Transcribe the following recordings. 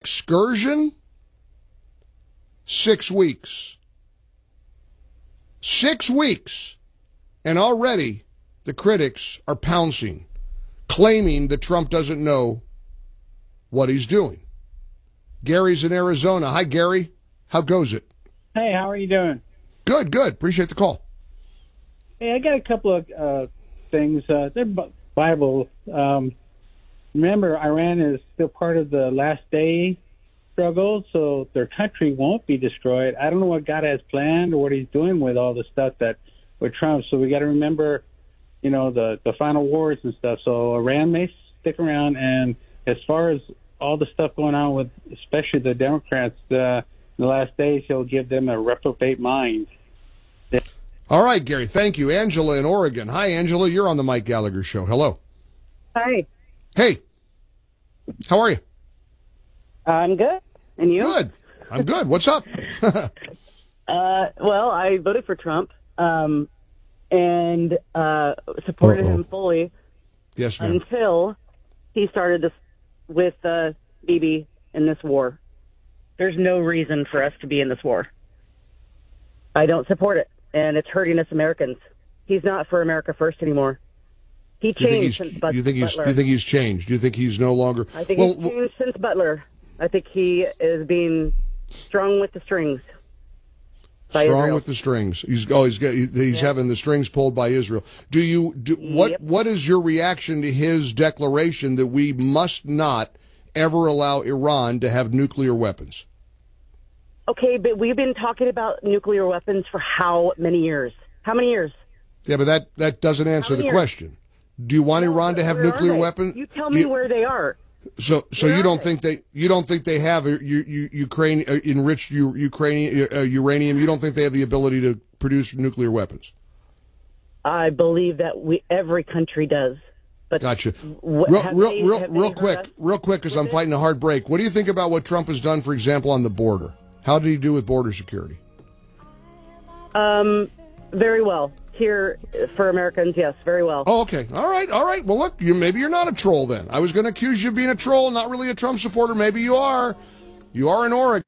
excursion, 6 weeks. 6 weeks. And already the critics are pouncing, claiming that Trump doesn't know what he's doing. Gary's in Arizona. Hi, Gary. How goes it? Hey, how are you doing? Good, good. Appreciate the call. Hey, I got a couple of things. They're Bible. Remember, Iran is still part of the last day struggle, so their country won't be destroyed. I don't know what God has planned or what he's doing with all the stuff that with Trump. So we got to remember, you know, the final wars and stuff. So Iran may stick around. And as far as all the stuff going on with especially the Democrats in the last days, he'll give them a reprobate mind. All right, Gary. Thank you. Angela in Oregon. Hi, Angela. You're on the Mike Gallagher Show. Hello. Hi. Hey. How are you? I'm good. And you? Good. I'm good. What's up? Well, I voted for Trump and supported him fully. Yes, ma'am. Until he started this with Bibi in this war. There's no reason for us to be in this war. I don't support it, and it's hurting us Americans. He's not for America first anymore. He changed since Butler. You think he's changed? Do you think he's no longer? I think he's changed since Butler. I think he is being strung with the strings. Strong with the strings. He's having the strings pulled by Israel. What is your reaction to his declaration that we must not ever allow Iran to have nuclear weapons? Okay, but we've been talking about nuclear weapons for how many years? How many years? Yeah, but that doesn't answer the question. Do you want Iran to have nuclear weapons? You tell me where they are. So you don't think they have Ukraine enriched uranium? You don't think they have the ability to produce nuclear weapons? I believe that every country does. But gotcha. Real quick, because I'm fighting a hard break. What do you think about what Trump has done, for example, on the border? How did he do with border security? Very well. Here for Americans, yes, very well. Oh, okay. All right. Well, look, maybe you're not a troll then. I was going to accuse you of being a troll, not really a Trump supporter. Maybe you are. You are in Oregon.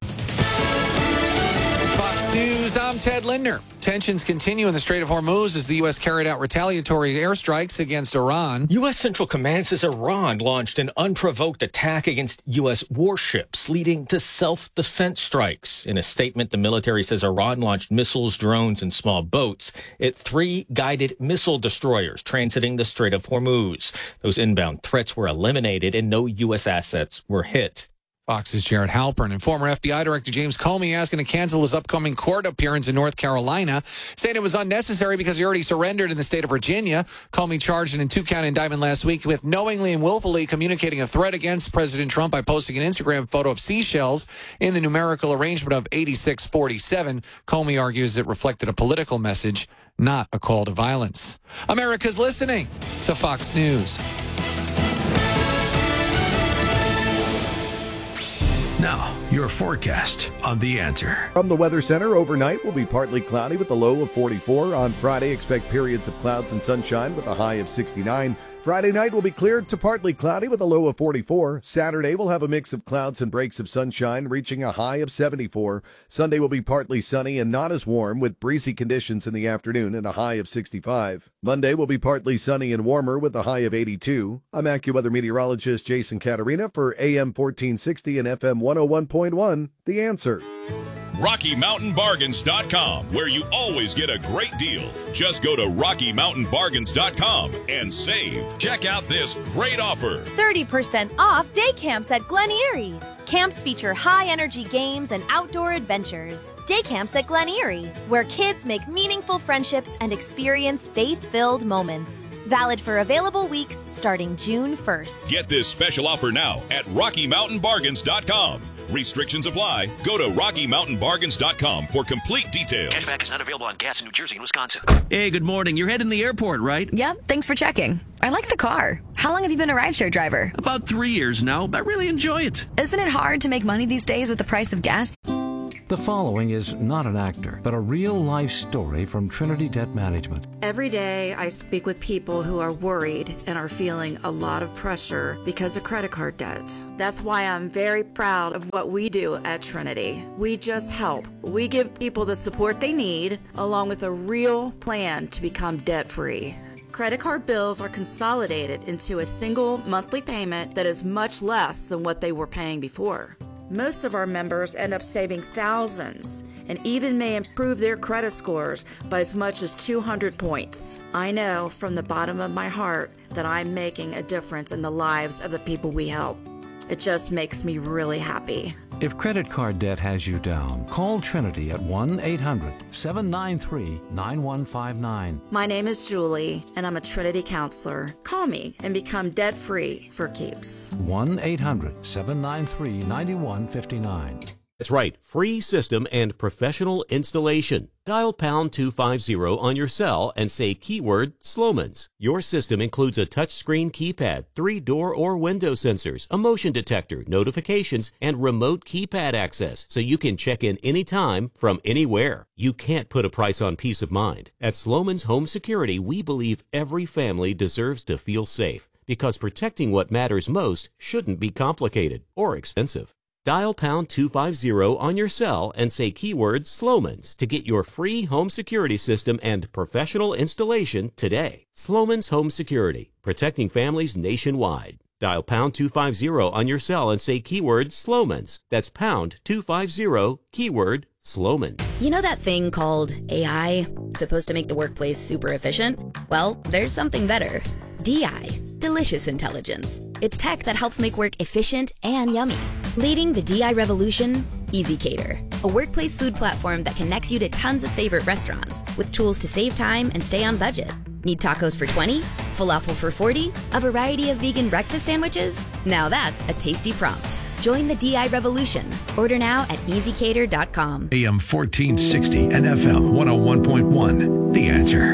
Fox News, I'm Ted Lindner. Tensions continue in the Strait of Hormuz as the U.S. carried out retaliatory airstrikes against Iran. U.S. Central Command says Iran launched an unprovoked attack against U.S. warships, leading to self-defense strikes. In a statement, the military says Iran launched missiles, drones, and small boats at 3 guided missile destroyers transiting the Strait of Hormuz. Those inbound threats were eliminated and no U.S. assets were hit. Fox's Jared Halpern and former FBI Director James Comey asking to cancel his upcoming court appearance in North Carolina, saying it was unnecessary because he already surrendered in the state of Virginia. Comey charged in a 2-count indictment last week with knowingly and willfully communicating a threat against President Trump by posting an Instagram photo of seashells in the numerical arrangement of 8647. Comey argues it reflected a political message, not a call to violence. America's listening to Fox News. Now, your forecast on The Answer. From the Weather Center, overnight will be partly cloudy with a low of 44. On Friday, expect periods of clouds and sunshine with a high of 69. Friday night will be cleared to partly cloudy with a low of 44. Saturday will have a mix of clouds and breaks of sunshine, reaching a high of 74. Sunday will be partly sunny and not as warm, with breezy conditions in the afternoon and a high of 65. Monday will be partly sunny and warmer with a high of 82. I'm AccuWeather meteorologist Jason Caterina for AM 1460 and FM 101.1, The Answer. RockyMountainBargains.com, where you always get a great deal. Just go to RockyMountainBargains.com and save. Check out this great offer. 30% off day camps at Glen Erie. Camps feature high-energy games and outdoor adventures. Day camps at Glen Erie, where kids make meaningful friendships and experience faith-filled moments. Valid for available weeks starting June 1st. Get this special offer now at RockyMountainBargains.com. Restrictions apply. Go to RockyMountainBargains.com for complete details. Cashback is not available on gas in New Jersey and Wisconsin. Hey, good morning. You're heading to the airport, right? Yep, thanks for checking. I like the car. How long have you been a rideshare driver? About 3 years now, but I really enjoy it. Isn't it hard to make money these days with the price of gas? The following is not an actor, but a real-life story from Trinity Debt Management. Every day I speak with people who are worried and are feeling a lot of pressure because of credit card debt. That's why I'm very proud of what we do at Trinity. We just help. We give people the support they need, along with a real plan to become debt-free. Credit card bills are consolidated into a single monthly payment that is much less than what they were paying before. Most of our members end up saving thousands and even may improve their credit scores by as much as 200 points. I know from the bottom of my heart that I'm making a difference in the lives of the people we help. It just makes me really happy. If credit card debt has you down, call Trinity at 1-800-793-9159. My name is Julie, and I'm a Trinity counselor. Call me and become debt-free for keeps. 1-800-793-9159. That's right, free system and professional installation. Dial pound 250 on your cell and say keyword Sloman's. Your system includes a touchscreen keypad, 3 door or window sensors, a motion detector, notifications, and remote keypad access, so you can check in anytime from anywhere. You can't put a price on peace of mind. At Sloman's Home Security, we believe every family deserves to feel safe, because protecting what matters most shouldn't be complicated or expensive. Dial pound 250 on your cell and say keyword Sloman's to get your free home security system and professional installation today. Sloman's Home Security, protecting families nationwide. Dial pound 250 on your cell and say keyword Sloman's. That's pound 250, keyword Sloman. You know that thing called AI? Supposed to make the workplace super efficient? Well, there's something better. DI, Delicious Intelligence. It's tech that helps make work efficient and yummy. Leading the DI revolution, ezCater, a workplace food platform that connects you to tons of favorite restaurants with tools to save time and stay on budget. Need tacos for 20? Falafel for 40? A variety of vegan breakfast sandwiches? Now that's a tasty prompt. Join the DI revolution. Order now at ezCater.com. AM 1460 and FM 101.1. The Answer.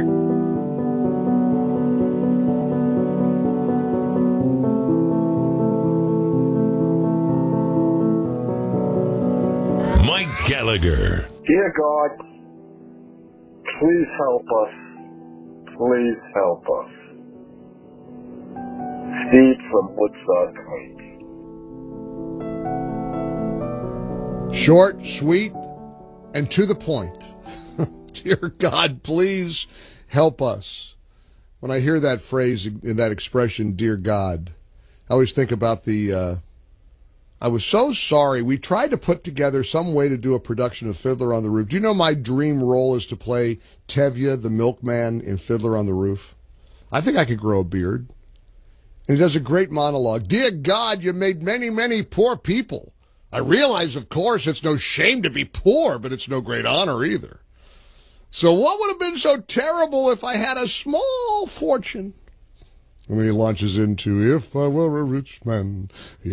Mike Gallagher. Dear God, please help us. Please help us. Steve from Woodstock Heights. Short, sweet, and to the point. Dear God, please help us. When I hear that phrase, that expression, dear God, I always think about I was so sorry. We tried to put together some way to do a production of Fiddler on the Roof. Do you know my dream role is to play Tevye, the milkman, in Fiddler on the Roof? I think I could grow a beard. And he does a great monologue. Dear God, you made many, many poor people. I realize, of course, it's no shame to be poor, but it's no great honor either. So what would have been so terrible if I had a small fortune? And then he launches into, if I were a rich man,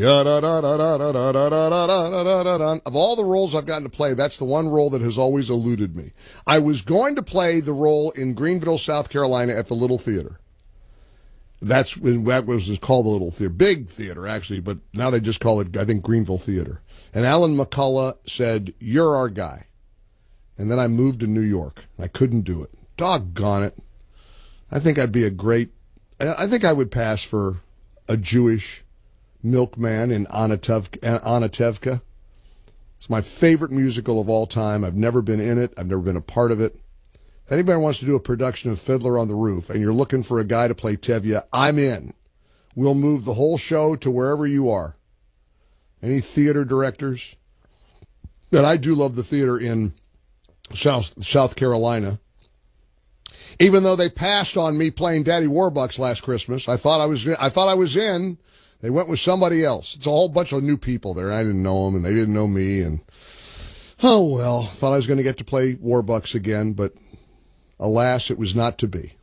ya-da-da-da-da-da-da-da-da-da-da-da. Of all the roles I've gotten to play, that's the one role that has always eluded me. I was going to play the role in Greenville, South Carolina at the Little Theater. That was called the Little Theater. Big theater, actually, but now they just call it, I think, Greenville Theater. And Alan McCullough said, you're our guy. And then I moved to New York. I couldn't do it. Doggone it. I think I would pass for a Jewish milkman in Anna Tevka. It's my favorite musical of all time. I've never been in it. I've never been a part of it. If anybody wants to do a production of Fiddler on the Roof and you're looking for a guy to play Tevye, I'm in. We'll move the whole show to wherever you are. Any theater directors? And I do love the theater in South Carolina. Even though they passed on me playing Daddy Warbucks last Christmas, I thought I was in. They went with somebody else. It's a whole bunch of new people there. I didn't know them, and they didn't know me. And oh well, thought I was going to get to play Warbucks again, but alas, it was not to be.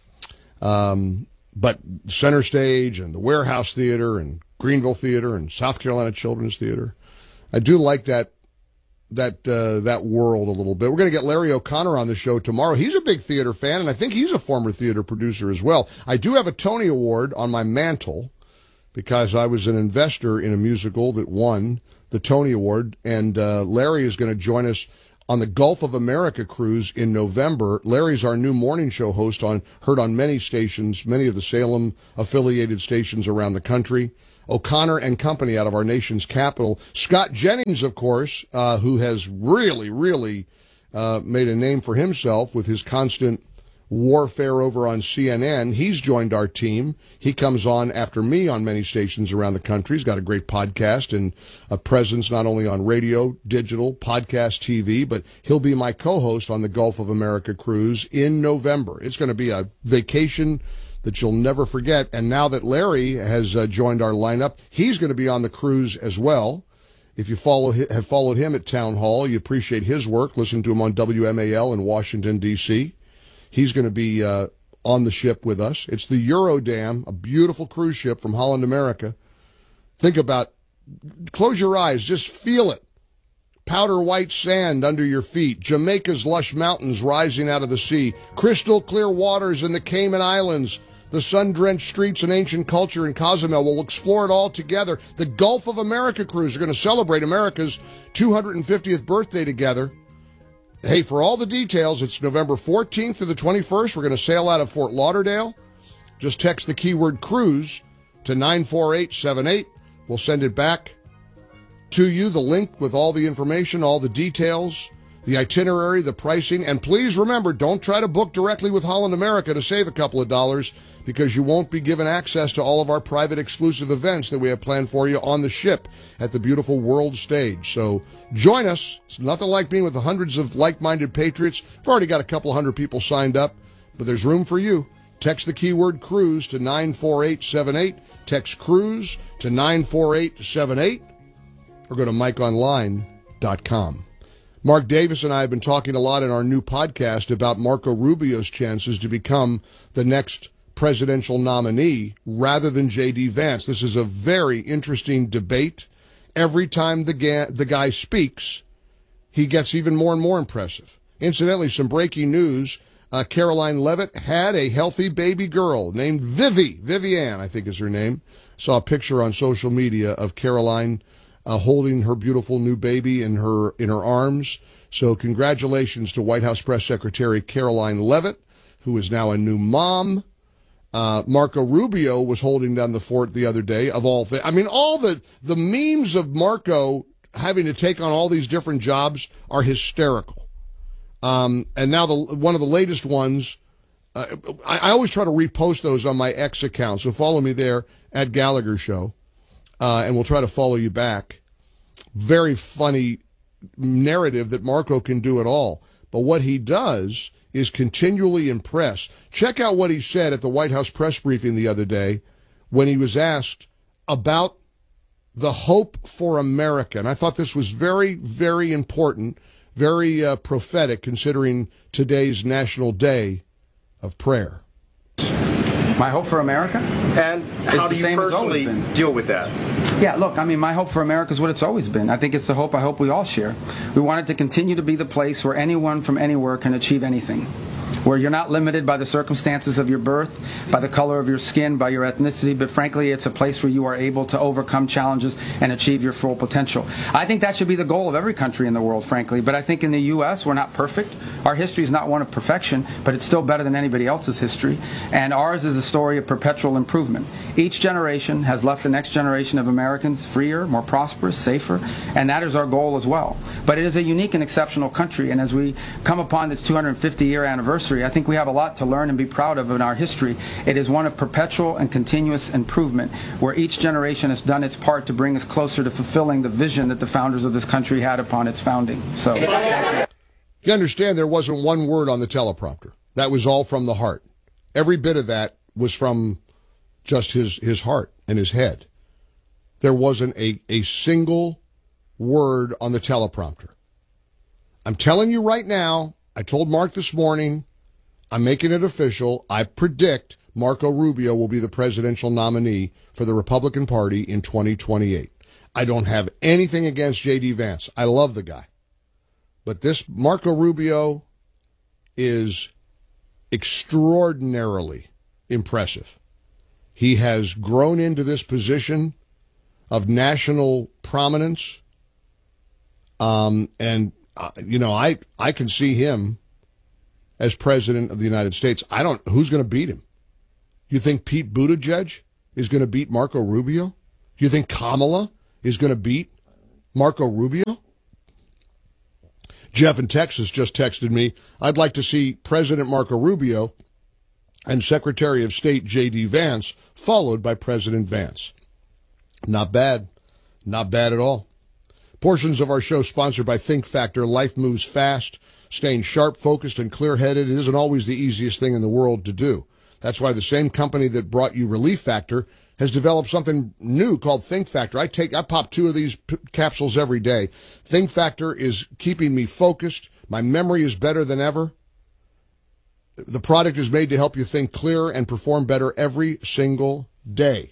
But Center Stage and the Warehouse Theater and Greenville Theater and South Carolina Children's Theater, I do like that world a little bit. We're going to get Larry O'Connor on the show tomorrow. He's a big theater fan, and I think he's a former theater producer as well. I do have a Tony Award on my mantle because I was an investor in a musical that won the Tony Award. And Larry is going to join us on the Gulf of America cruise in November. Larry's our new morning show host, heard on many stations, many of the Salem-affiliated stations around the country. O'Connor and Company out of our nation's capital. Scott Jennings, of course, who has really made a name for himself with his constant warfare over on CNN. He's joined our team. He comes on after me on many stations around the country. He's got a great podcast and a presence not only on radio, digital, podcast, TV, but he'll be my co-host on the Gulf of America cruise in November. It's going to be a vacation that you'll never forget. And now that Larry has joined our lineup, he's going to be on the cruise as well. If you have followed him at Town Hall, you appreciate his work. Listen to him on WMAL in Washington, D.C. He's going to be on the ship with us. It's the Eurodam, a beautiful cruise ship from Holland America. Think about, close your eyes, just feel it. Powder white sand under your feet, Jamaica's lush mountains rising out of the sea, crystal clear waters in the Cayman Islands, the sun-drenched streets and ancient culture in Cozumel. We'll explore it all together. The Gulf of America cruise. We're going to celebrate America's 250th birthday together. Hey, for all the details, it's November 14th to the 21st. We're going to sail out of Fort Lauderdale. Just text the keyword cruise to 94878. We'll send it back to you, the link with all the information, all the details, the itinerary, the pricing. And please remember, don't try to book directly with Holland America to save a couple of dollars, because you won't be given access to all of our private exclusive events that we have planned for you on the ship at the beautiful world stage. So join us. It's nothing like being with the hundreds of like-minded patriots. We've already got a couple hundred people signed up, but there's room for you. Text the keyword cruise to 94878. Text cruise to 94878 or go to MikeOnline.com. Mark Davis and I have been talking a lot in our new podcast about Marco Rubio's chances to become the next presidential nominee rather than J.D. Vance. This is a very interesting debate. Every time the guy speaks, he gets even more and more impressive. Incidentally, some breaking news. Caroline Leavitt had a healthy baby girl named Vivian, I think is her name. Saw a picture on social media of Caroline holding her beautiful new baby in her arms. So congratulations to White House Press Secretary Caroline Leavitt, who is now a new mom. Marco Rubio was holding down the fort the other day, of all things. I mean, all the memes of Marco having to take on all these different jobs are hysterical. And now one of the latest ones, I always try to repost those on my X account, so follow me there at Gallagher Show, and we'll try to follow you back. Very funny narrative that Marco can do it all. But what he does is continually impress. Check out what he said at the White House press briefing the other day when he was asked about the hope for America. And I thought this was very, very important, very prophetic, considering today's National Day of Prayer. My hope for America? And how do you personally deal with that? Yeah, look, I mean, my hope for America is what it's always been. I think it's the hope I hope we all share. We want it to continue to be the place where anyone from anywhere can achieve anything, where you're not limited by the circumstances of your birth, by the color of your skin, by your ethnicity, but frankly, it's a place where you are able to overcome challenges and achieve your full potential. I think that should be the goal of every country in the world, frankly, but I think in the U.S., we're not perfect. Our history is not one of perfection, but it's still better than anybody else's history, and ours is a story of perpetual improvement. Each generation has left the next generation of Americans freer, more prosperous, safer, and that is our goal as well. But it is a unique and exceptional country, and as we come upon this 250-year anniversary, I think we have a lot to learn and be proud of in our history. It is one of perpetual and continuous improvement, where each generation has done its part to bring us closer to fulfilling the vision that the founders of this country had upon its founding. So, you understand there wasn't one word on the teleprompter. That was all from the heart. Every bit of that was from just his heart and his head. There wasn't a single word on the teleprompter. I'm telling you right now, I told Mark this morning, I'm making it official. I predict Marco Rubio will be the presidential nominee for the Republican Party in 2028. I don't have anything against J.D. Vance. I love the guy. But this Marco Rubio is extraordinarily impressive. He has grown into this position of national prominence I can see him as president of the United States. Who's going to beat him? You think Pete Buttigieg is going to beat Marco Rubio? You think Kamala is going to beat Marco Rubio? Jeff in Texas just texted me, I'd like to see President Marco Rubio and Secretary of State J.D. Vance followed by President Vance. Not bad. Not bad at all. Portions of our show sponsored by Think Factor. Life moves fast. Staying sharp, focused, and clear-headed isn't always the easiest thing in the world to do. That's why the same company that brought you Relief Factor has developed something new called Think Factor. I pop 2 of these capsules every day. Think Factor is keeping me focused. My memory is better than ever. The product is made to help you think clearer and perform better every single day.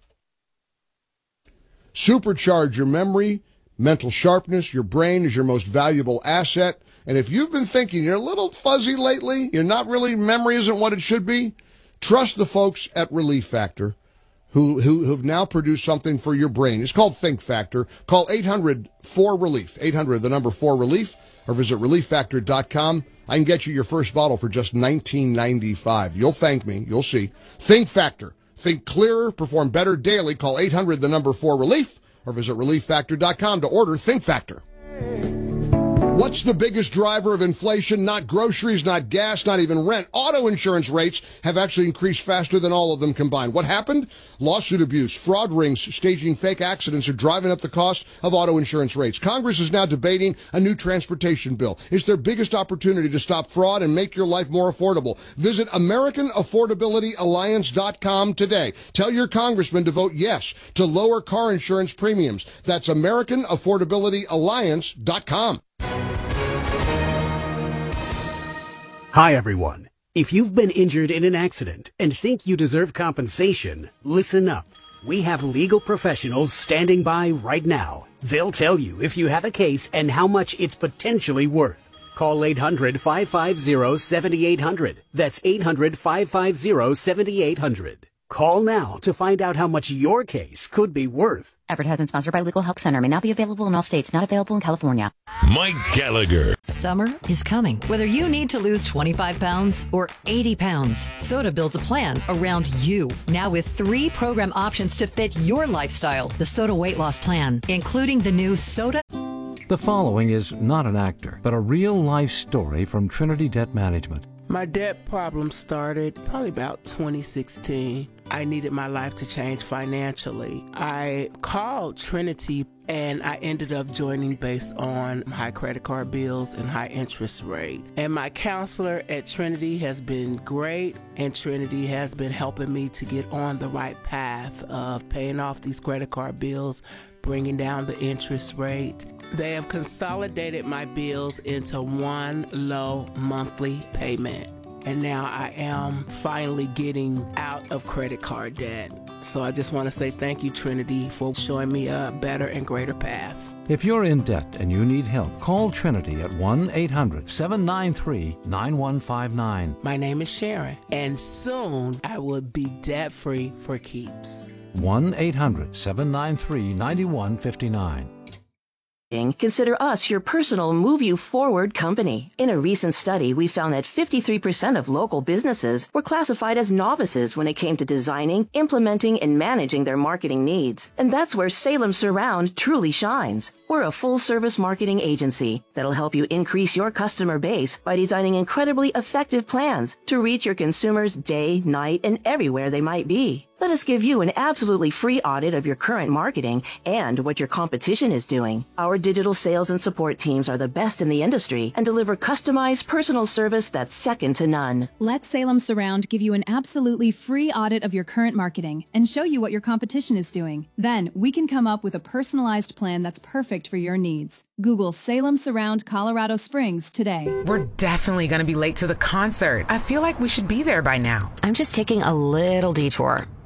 Supercharge your memory, mental sharpness. Your brain is your most valuable asset. And if you've been thinking you're a little fuzzy lately, memory isn't what it should be, trust the folks at Relief Factor who've now produced something for your brain. It's called Think Factor. Call 800-4RELIEF, 800-4RELIEF, or visit ReliefFactor.com. I can get you your first bottle for just $19.95. You'll thank me. You'll see. Think Factor. Think clearer, perform better daily. Call 800-4RELIEF, or visit ReliefFactor.com to order Think Factor. What's the biggest driver of inflation? Not groceries, not gas, not even rent. Auto insurance rates have actually increased faster than all of them combined. What happened? Lawsuit abuse, fraud rings, staging fake accidents are driving up the cost of auto insurance rates. Congress is now debating a new transportation bill. It's their biggest opportunity to stop fraud and make your life more affordable. Visit AmericanAffordabilityAlliance.com today. Tell your congressman to vote yes to lower car insurance premiums. That's AmericanAffordabilityAlliance.com. Hi, everyone. If you've been injured in an accident and think you deserve compensation, listen up. We have legal professionals standing by right now. They'll tell you if you have a case and how much it's potentially worth. Call 800-550-7800. That's 800-550-7800. Call now to find out how much your case could be worth. Advertisement sponsored by Legal Help Center. May not be available in all states. Not available in California. Mike Gallagher. Summer is coming. Whether you need to lose 25 pounds or 80 pounds, Soda builds a plan around you. Now with 3 program options to fit your lifestyle. The Soda Weight Loss Plan, including the new Soda. The following is not an actor, but a real-life story from Trinity Debt Management. My debt problem started probably about 2016. I needed my life to change financially. I called Trinity and I ended up joining based on high credit card bills and high interest rate. And my counselor at Trinity has been great, and Trinity has been helping me to get on the right path of paying off these credit card bills, bringing down the interest rate. They have consolidated my bills into one low monthly payment. And now I am finally getting out of credit card debt. So I just want to say thank you, Trinity, for showing me a better and greater path. If you're in debt and you need help, call Trinity at 1-800-793-9159. My name is Sharon, and soon I will be debt-free for keeps. 1-800-793-9159. Consider us your personal Move You Forward company. In a recent study, we found that 53% of local businesses were classified as novices when it came to designing, implementing, and managing their marketing needs. And that's where Salem Surround truly shines. We're a full-service marketing agency that'll help you increase your customer base by designing incredibly effective plans to reach your consumers day, night, and everywhere they might be. Let us give you an absolutely free audit of your current marketing and what your competition is doing. Our digital sales and support teams are the best in the industry and deliver customized personal service that's second to none. Let Salem Surround give you an absolutely free audit of your current marketing and show you what your competition is doing. Then we can come up with a personalized plan that's perfect for your needs. Google Salem Surround Colorado Springs today. We're definitely going to be late to the concert. I feel like we should be there by now. I'm just taking a little detour.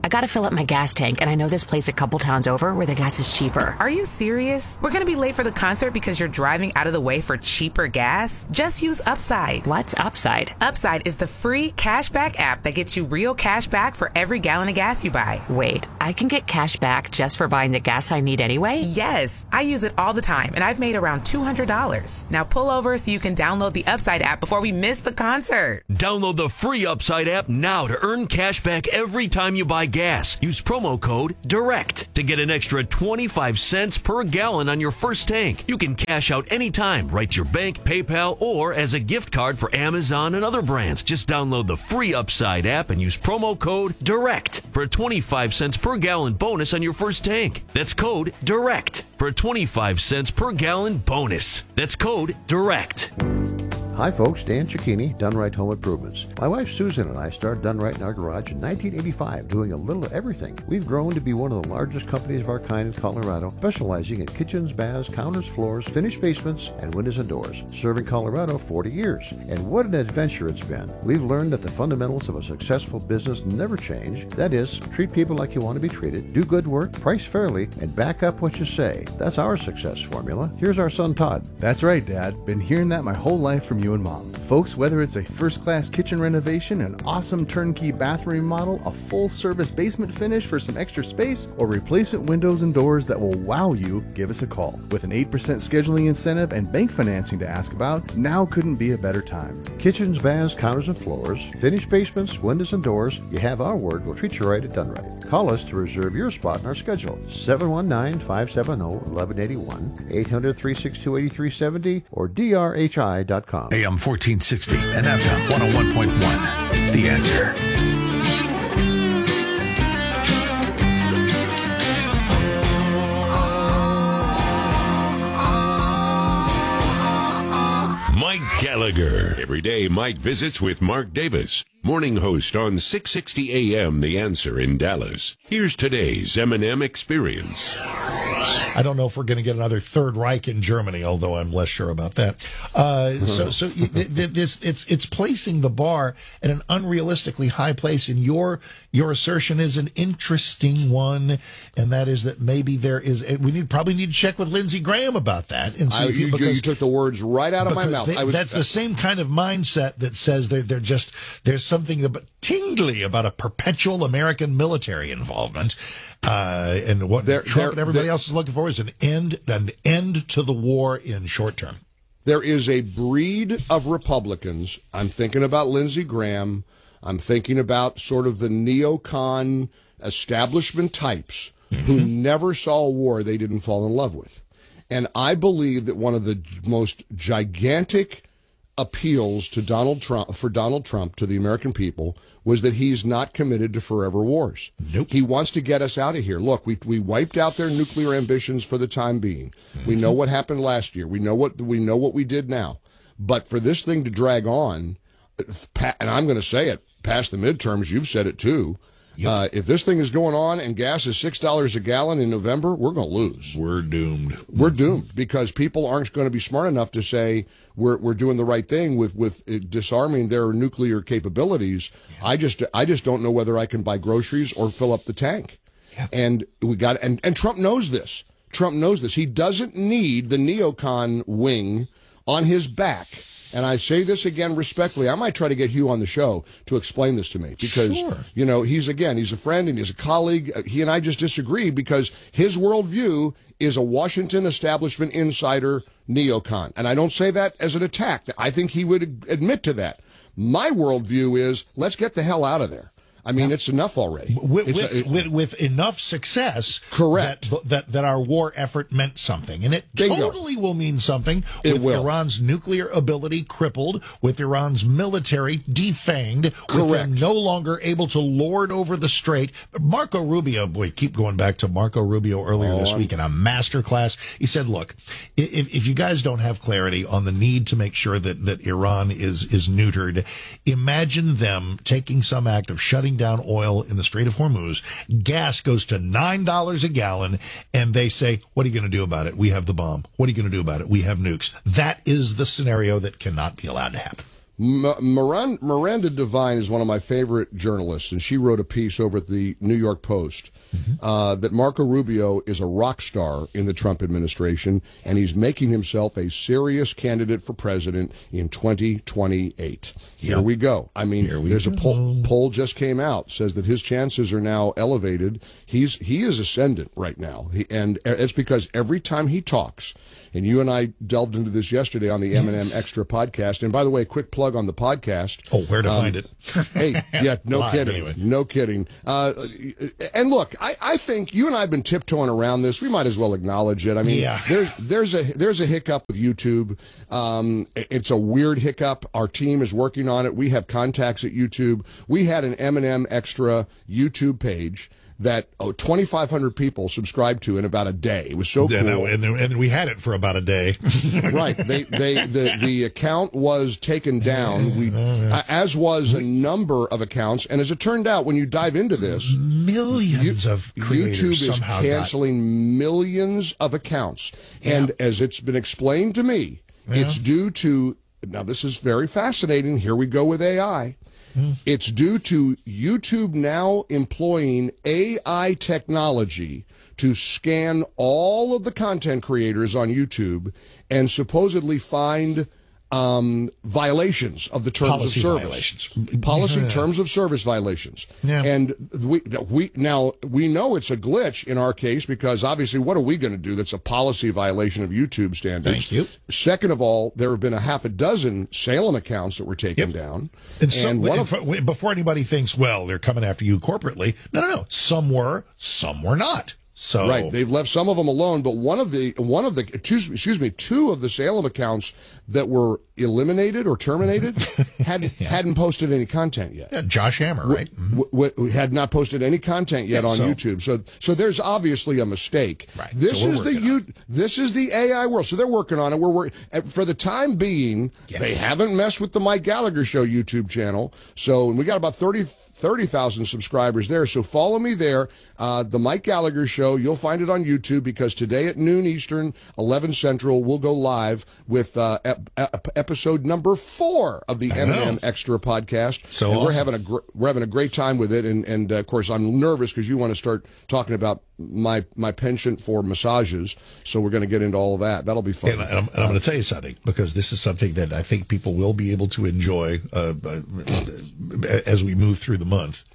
I gotta fill up my gas tank, and I know this place a couple towns over where the gas is cheaper. Are you serious? We're gonna be late for the concert because you're driving out of the way for cheaper gas? Just use Upside. What's Upside? Upside is the free cashback app that gets you real cash back for every gallon of gas you buy. Wait, I can get cash back just for buying the gas I need anyway? Yes, I use it all the time, and I've made around $200. Now pull over so you can download the Upside app before we miss the concert. Download the free Upside app now to earn cash back every time you buy gas. Use promo code DIRECT to get an extra 25 cents per gallon on your first tank. You can cash out anytime, right to your bank, PayPal, or as a gift card for Amazon and other brands. Just download the free Upside app and use promo code DIRECT for a 25 cents per gallon bonus on your first tank. That's code DIRECT for a 25 cents per gallon bonus. That's code DIRECT. Hi folks, Dan Cicchini, Done Right Home Improvements. My wife Susan and I started Done Right in our garage in 1985, doing a little of everything. We've grown to be one of the largest companies of our kind in Colorado, specializing in kitchens, baths, counters, floors, finished basements, and windows and doors. Serving Colorado 40 years. And what an adventure it's been. We've learned that the fundamentals of a successful business never change. That is, treat people like you want to be treated, do good work, price fairly, and back up what you say. That's our success formula. Here's our son Todd. That's right, Dad. Been hearing that my whole life from you and Mom. Folks, whether it's a first-class kitchen renovation, an awesome turnkey bathroom remodel, a full-service basement finish for some extra space, or replacement windows and doors that will wow you, give us a call. With an 8% scheduling incentive and bank financing to ask about, now couldn't be a better time. Kitchens, baths, counters, and floors, finished basements, windows, and doors, you have our word. We'll treat you right at Done Right. Call us to reserve your spot in our schedule. 719-570-1181, 800-362-8370, or drhi.com. AM 1460 and FM 101.1. The Answer. Mike Gallagher. Every day, Mike visits with Mark Davis, morning host on 660 AM The Answer in Dallas. Here's today's M&M Experience. I don't know if we're going to get another Third Reich in Germany, although I'm less sure about that. It's placing the bar at an unrealistically high place, and your assertion is an interesting one, and that is that maybe there is. Probably need to check with Lindsey Graham about that. And see you took the words right out of my mouth. That's the same kind of mindset that says there's something tingly about a perpetual American military involvement. And what Trump and everybody else is looking for is an end to the war in short term. There is a breed of Republicans. I'm thinking about Lindsey Graham. I'm thinking about sort of the neocon establishment types who never saw a war they didn't fall in love with. And I believe that one of the most gigantic appeals to Donald Trump to the American people was that he's not committed to forever wars. Nope. He wants to get us out of here. Look, we wiped out their nuclear ambitions for the time being. We know what happened last year. We know what we did now. But for this thing to drag on, and I'm going to say it, past the midterms, you've said it too. Yep. If this thing is going on and gas is $6 a gallon in November, we're going to lose. We're doomed. We're doomed because people aren't going to be smart enough to say we're doing the right thing with disarming their nuclear capabilities. Yeah. I just don't know whether I can buy groceries or fill up the tank. Yeah. And and Trump knows this. Trump knows this. He doesn't need the neocon wing on his back. And I say this again respectfully. I might try to get Hugh on the show to explain this to me because, he's a friend and he's a colleague. He and I just disagree because his worldview is a Washington establishment insider neocon. And I don't say that as an attack. I think he would admit to that. My worldview is let's get the hell out of there. I mean, it's enough already. With enough success, correct, that our war effort meant something. And it totally will mean something with Iran's nuclear ability crippled, with Iran's military defanged, with them no longer able to lord over the strait. Marco Rubio, keep going back to Marco Rubio earlier this week in a masterclass. He said, look, if you guys don't have clarity on the need to make sure that Iran is neutered, imagine them taking some act of shutting down oil in the Strait of Hormuz. Gas goes to $9 a gallon, and they say, what are you going to do about it? We have the bomb. What are you going to do about it? We have nukes. That is the scenario that cannot be allowed to happen. Miranda Devine is one of my favorite journalists, and she wrote a piece over at the New York Post that Marco Rubio is a rock star in the Trump administration, and he's making himself a serious candidate for president in 2028. Here we go. I mean, there's a poll just came out, says that his chances are now elevated. He is ascendant right now, and it's because every time he talks, and you and I delved into this yesterday on the M&M Extra podcast, and by the way, quick plug on the podcast. Oh, where to find it? Hey, yeah, no Live, kidding. anyway. No kidding. And look, I think you and I have been tiptoeing around this. We might as well acknowledge it. I mean, there's a hiccup with YouTube. It's a weird hiccup. Our team is working on it. We have contacts at YouTube. We had an M&M Extra YouTube page that 2,500 people subscribed to in about a day. It was so cool. And we had it for about a day. Right. The account was taken down. As was a number of accounts. And as it turned out, when you dive into this, millions of creators YouTube is canceling millions of accounts. And as it's been explained to me, it's due to, now this is very fascinating. Here we go with AI. It's due to YouTube now employing AI technology to scan all of the content creators on YouTube and supposedly find violations of the terms of service. Terms of service violations. And we know it's a glitch in our case because obviously what are we going to do that's a policy violation of YouTube standards? Thank you. Second of all, there have been a half a dozen Salem accounts that were taken down. And before anybody thinks, well, they're coming after you corporately, no. Some were not. So right, they've left some of them alone, but two of the Salem accounts that were eliminated or terminated hadn't posted any content yet. Yeah, Josh Hammer, right? Had not posted any content yet on YouTube. So there's obviously a mistake. Right. This is the AI world. So they're working on it. For the time being, they haven't messed with the Mike Gallagher Show YouTube channel. So we got about 30,000 subscribers there. So follow me there. The Mike Gallagher Show, you'll find it on YouTube because today at noon Eastern, 11 Central, we'll go live with episode number 4 of the M&M Extra podcast. So and awesome. we're having a great time with it. And of course, I'm nervous because you want to start talking about my penchant for massages. So we're going to get into all of that. That'll be fun. And I'm going to tell you something, because this is something that I think people will be able to enjoy as we move through the month.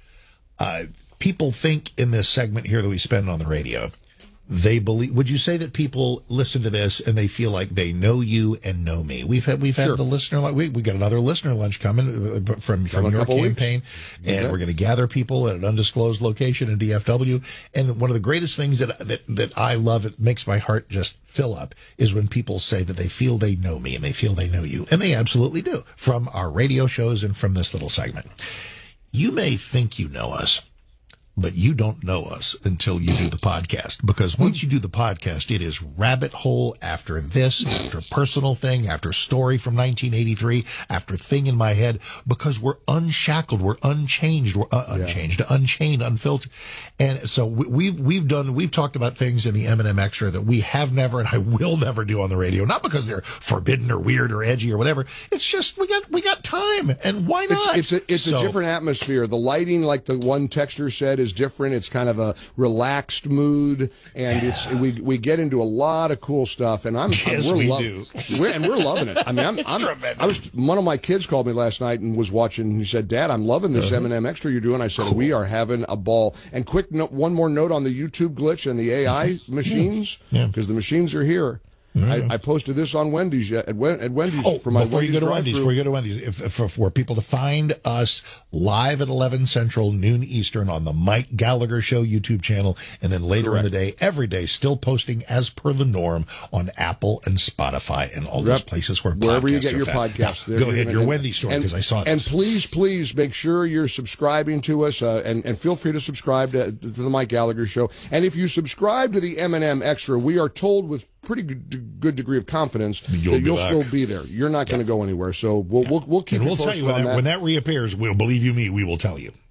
People think in this segment here that we spend on the radio, they believe. Would you say that people listen to this and they feel like they know you and know me? We've had the listener. We got another listener lunch coming from your campaign, and we're going to gather people at an undisclosed location in DFW. And one of the greatest things that I love, it makes my heart just fill up, is when people say that they feel they know me and they feel they know you, and they absolutely do, from our radio shows and from this little segment. You may think you know us, but you don't know us until you do the podcast, because once you do the podcast, it is rabbit hole after this, after personal thing, after story from 1983, after thing in my head, because we're unshackled, we're unchanged, unchained, unfiltered. And so we've talked about things in the M&M Extra that we have never, and I will never do on the radio, not because they're forbidden or weird or edgy or whatever. It's just, we got time, and why not? It's a different atmosphere. The lighting, like the one texter said, is different. It's kind of a relaxed mood, and we get into a lot of cool stuff, and we're loving it. I mean, one of my kids called me last night and was watching, and he said, "Dad, I'm loving this M&M Extra you're doing." I said, "We are having a ball." And quick note, one more note on the YouTube glitch and the AI machines, because the machines are here. I posted this on Wendy's at Wendy's for my before you go to Wendy's, for people to find us live at 11 Central, noon Eastern on the Mike Gallagher Show YouTube channel, and then later in the day, every day, still posting as per the norm on Apple and Spotify and all those places wherever you get your podcasts. Go ahead, your Wendy's story, because I saw this. And please make sure you're subscribing to us, and feel free to subscribe to the Mike Gallagher Show. And if you subscribe to the M&M Extra, we are told with pretty good degree of confidence that you'll still be there. You're not going to go anywhere. So we'll keep you posted. We'll tell you when that reappears. We'll believe you me. We will tell you.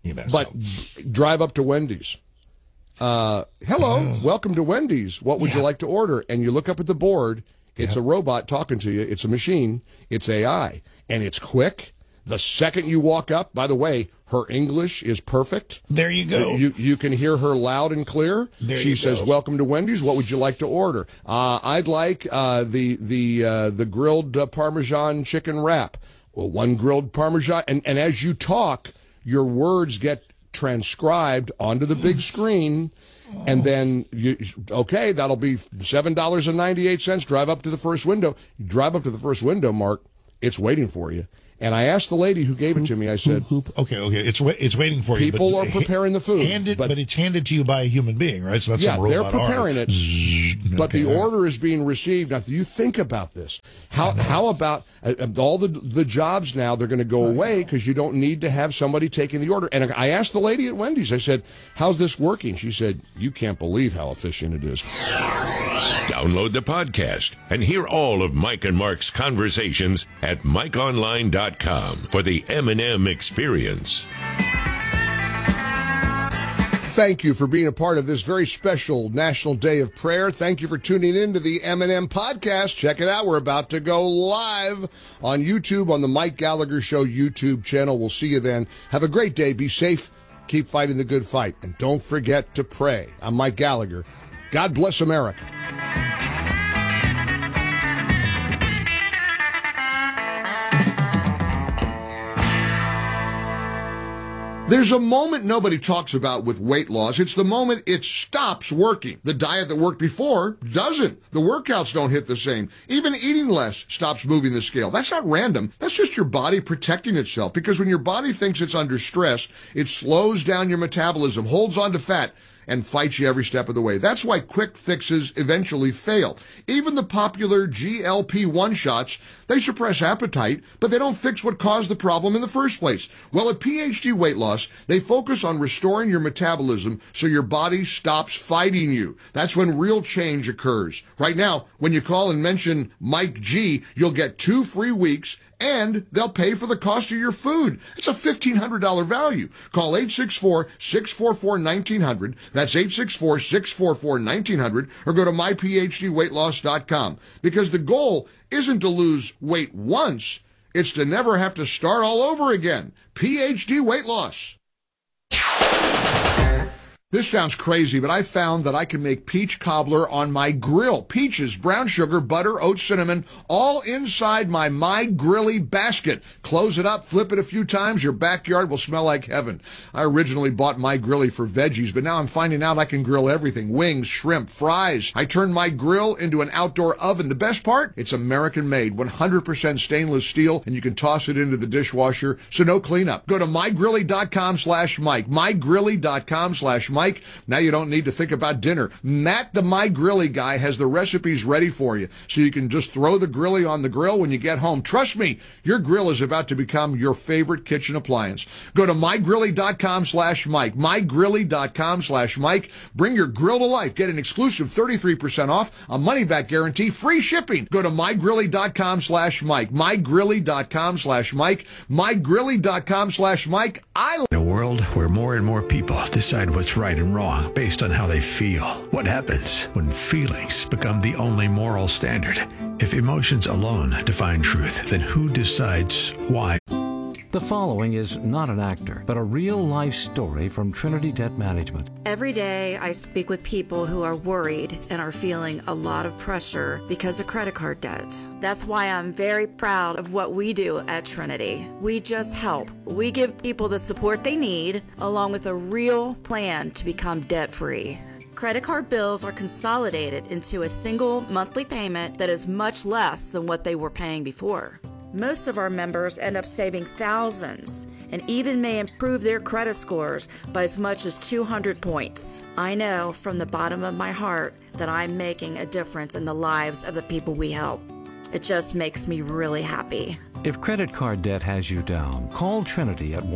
Drive up to Wendy's. Hello, welcome to Wendy's. What would you like to order? And you look up at the board. It's a robot talking to you. It's a machine. It's AI, and it's quick. The second you walk up, by the way, her English is perfect. There you go. You can hear her loud and clear. She says, "Welcome to Wendy's. What would you like to order?" I'd like the grilled Parmesan chicken wrap. Well, one grilled Parmesan. And as you talk, your words get transcribed onto the big screen. And then, that'll be $7.98. Drive up to the first window. You drive up to the first window, Mark. It's waiting for you. And I asked the lady who gave it to me, I said... Okay, it's waiting for you. People are preparing the food. But it's handed to you by a human being, right? So that's some robot they're preparing it. But the order is being received. Now, you think about this. How about all the jobs now, they're going to go away because you don't need to have somebody taking the order. And I asked the lady at Wendy's, I said, how's this working? She said, you can't believe how efficient it is. Download the podcast and hear all of Mike and Mark's conversations at MikeOnline.com for the M&M experience. Thank you for being a part of this very special National Day of Prayer. Thank you for tuning in to the M&M podcast. Check it out. We're about to go live on YouTube on the Mike Gallagher Show YouTube channel. We'll see you then. Have a great day. Be safe. Keep fighting the good fight. And don't forget to pray. I'm Mike Gallagher. God bless America. There's a moment nobody talks about with weight loss. It's the moment it stops working. The diet that worked before doesn't. The workouts don't hit the same. Even eating less stops moving the scale. That's not random. That's just your body protecting itself, because when your body thinks it's under stress, it slows down your metabolism, holds on to fat, and fights you every step of the way. That's why quick fixes eventually fail. Even the popular GLP-1 shots, they suppress appetite, but they don't fix what caused the problem in the first place. Well, at PhD Weight Loss, they focus on restoring your metabolism so your body stops fighting you. That's when real change occurs. Right now, when you call and mention Mike G, you'll get 2 free weeks, and they'll pay for the cost of your food. It's a $1,500 value. Call 864-644-1900. That's 864-644-1900, or go to myphdweightloss.com. Because the goal isn't to lose weight once, it's to never have to start all over again. PhD Weight Loss. This sounds crazy, but I found that I can make peach cobbler on my grill. Peaches, brown sugar, butter, oats, cinnamon, all inside my Grilly basket. Close it up, flip it a few times, your backyard will smell like heaven. I originally bought My Grilly for veggies, but now I'm finding out I can grill everything. Wings, shrimp, fries. I turned my grill into an outdoor oven. The best part? It's American-made, 100% stainless steel, and you can toss it into the dishwasher, so no cleanup. Go to mygrilly.com/Mike. mygrilly.com/Mike. Now you don't need to think about dinner. Matt, the My Grilly guy, has the recipes ready for you, so you can just throw the grilly on the grill when you get home. Trust me, your grill is about to become your favorite kitchen appliance. Go to mygrilly.com/Mike. mygrilly.com/Mike. Bring your grill to life. Get an exclusive 33% off, a money-back guarantee, free shipping. Go to mygrilly.com/Mike. mygrilly.com/Mike. mygrilly.com/Mike. In a world where more and more people decide what's right and wrong based on how they feel, what happens when feelings become the only moral standard? If emotions alone define truth, then who decides why? The following is not an actor, but a real-life story from Trinity Debt Management. Every day I speak with people who are worried and are feeling a lot of pressure because of credit card debt. That's why I'm very proud of what we do at Trinity. We just help. We give people the support they need, along with a real plan to become debt-free. Credit card bills are consolidated into a single monthly payment that is much less than what they were paying before. Most of our members end up saving thousands and even may improve their credit scores by as much as 200 points. I know from the bottom of my heart that I'm making a difference in the lives of the people we help. It just makes me really happy. If credit card debt has you down, call Trinity at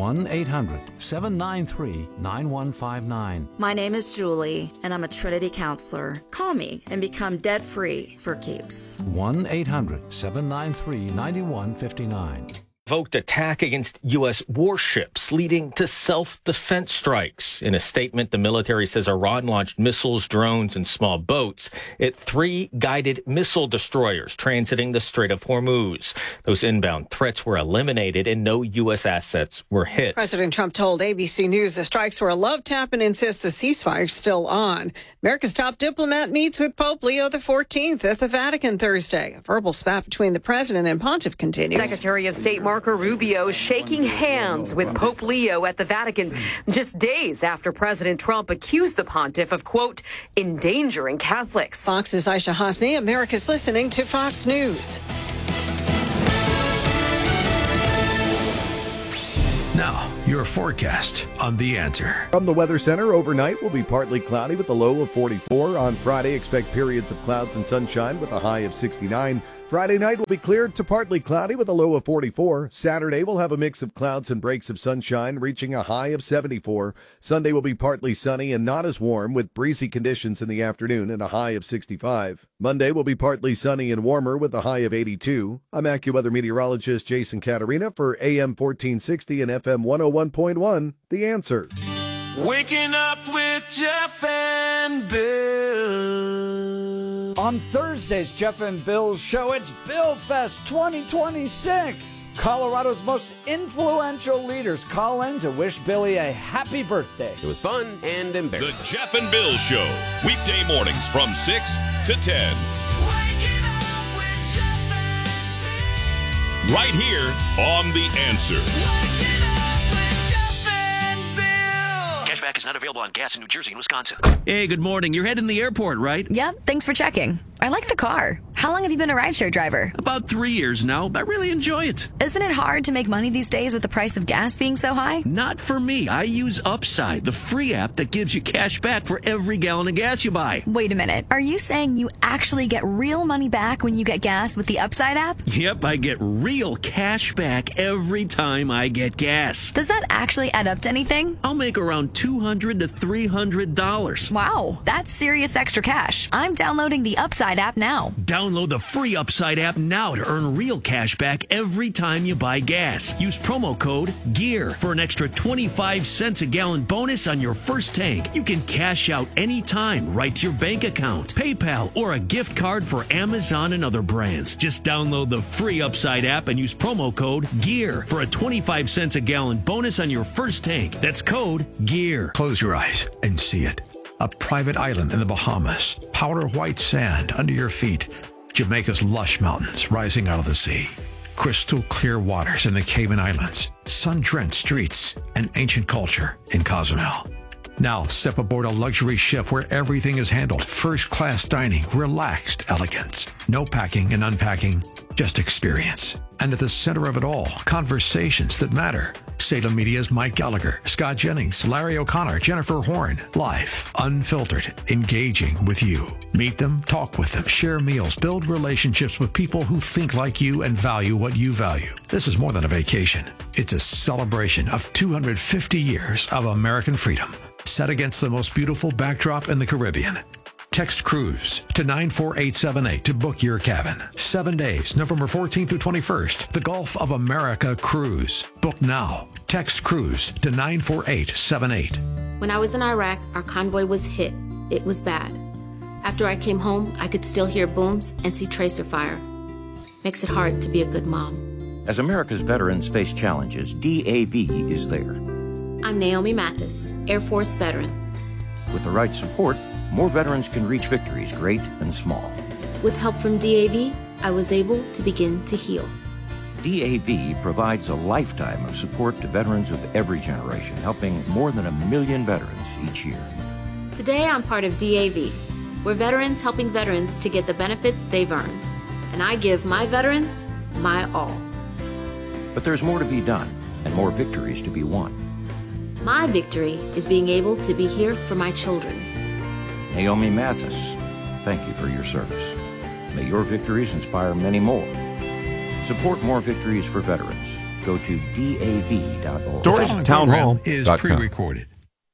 1-800-793-9159. My name is Julie, and I'm a Trinity counselor. Call me and become debt-free for keeps. 1-800-793-9159. provoked attack against U.S. warships, leading to self-defense strikes. In a statement, the military says Iran launched missiles, drones, and small boats at 3 guided missile destroyers transiting the Strait of Hormuz. Those inbound threats were eliminated and no U.S. assets were hit. President Trump told ABC News the strikes were a love tap and insists the ceasefire is still on. America's top diplomat meets with Pope Leo XIV at the Vatican Thursday. A verbal spat between the president and pontiff continues. Secretary of State Marco Rubio shaking hands with Pope Leo at the Vatican just days after President Trump accused the pontiff of, quote, endangering Catholics. Fox's Aisha Hasni. America's listening to Fox News. Now, your forecast on The Answer. From the Weather Center, overnight will be partly cloudy with a low of 44. On Friday, expect periods of clouds and sunshine with a high of 69. Friday night will be cleared to partly cloudy with a low of 44. Saturday will have a mix of clouds and breaks of sunshine, reaching a high of 74. Sunday will be partly sunny and not as warm, with breezy conditions in the afternoon and a high of 65. Monday will be partly sunny and warmer with a high of 82. I'm AccuWeather meteorologist Jason Caterina for AM 1460 and FM 101.1, The Answer. Waking up with Jeff and Bill. On Thursday's Jeff and Bill's show, it's Bill Fest 2026. Colorado's most influential leaders call in to wish Billy a happy birthday. It was fun and embarrassing. The Jeff and Bill Show, weekday mornings from 6 to 10. Right here on The Answer. Cashback is not available on gas in New Jersey and Wisconsin. Hey, good morning. You're heading to the airport, right? Yep, thanks for checking. I like the car. How long have you been a rideshare driver? About 3 years now. I really enjoy it. Isn't it hard to make money these days with the price of gas being so high? Not for me. I use Upside, the free app that gives you cash back for every gallon of gas you buy. Wait a minute. Are you saying you actually get real money back when you get gas with the Upside app? Yep, I get real cash back every time I get gas. Does that actually add up to anything? I'll make around $200 to $300. Wow, that's serious extra cash. I'm downloading the Upside app now. Download the free Upside app now to earn real cash back every time you buy gas. Use promo code GEAR for an extra 25 cents a gallon bonus on your first tank. You can cash out anytime right to your bank account, PayPal, or a gift card for Amazon and other brands. Just download the free Upside app and use promo code GEAR for a 25 cents a gallon bonus on your first tank. That's code GEAR. Close your eyes and see it. A private island in the Bahamas, powder white sand under your feet, Jamaica's lush mountains rising out of the sea, crystal clear waters in the Cayman Islands, sun-drenched streets, and ancient culture in Cozumel. Now step aboard a luxury ship where everything is handled. First-class dining, relaxed elegance. No packing and unpacking, just experience. And at the center of it all, conversations that matter. Salem Media's Mike Gallagher, Scott Jennings, Larry O'Connor, Jennifer Horn. Live, unfiltered, engaging with you. Meet them, talk with them, share meals, build relationships with people who think like you and value what you value. This is more than a vacation. It's a celebration of 250 years of American freedom, set against the most beautiful backdrop in the Caribbean. Text cruise to 94878 to book your cabin. 7 days, November 14th through 21st. The Gulf of America Cruise. Book now. Text cruise to 94878. When I was in Iraq, our convoy was hit. It was bad. After I came home, I could still hear booms and see tracer fire. Makes it hard to be a good mom. As America's veterans face challenges, DAV is there. I'm Naomi Mathis, Air Force veteran. With the right support, more veterans can reach victories, great and small. With help from DAV, I was able to begin to heal. DAV provides a lifetime of support to veterans of every generation, helping more than 1 million veterans each year. Today, I'm part of DAV. We're veterans helping veterans to get the benefits they've earned. And I give my veterans my all. But there's more to be done and more victories to be won. My victory is being able to be here for my children. Naomi Mathis, thank you for your service. May your victories inspire many more. Support more victories for veterans. Go to DAV.org. Storage Town Hall is pre-recorded.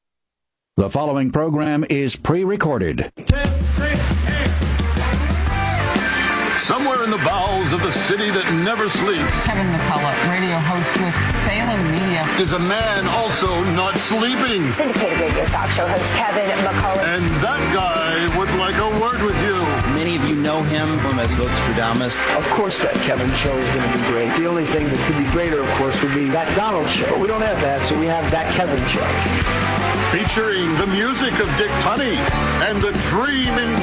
The following program is pre-recorded. Somewhere here in the bowels of the city that never sleeps. Kevin McCullough, radio host with Salem Media. Is a man also not sleeping? Syndicated radio talk show host Kevin McCullough. And that guy would like a word with you. Many of you know him from as Votes-Stradamus. Of course that Kevin show is going to be great. The only thing that could be greater, of course, would be that Donald show. But we don't have that, so we have that Kevin show. Featuring the music of Dick Tunney and the dream in